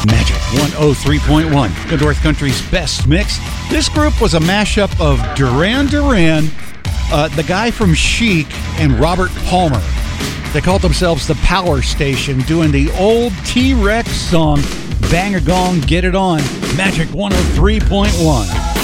Magic 103.1, the North Country's best mix. This group was a mashup of Duran Duran, the guy from Chic, and Robert Palmer. They called themselves the Power Station, doing the old T-Rex song, Bang a Gong, Get It On, Magic 103.1.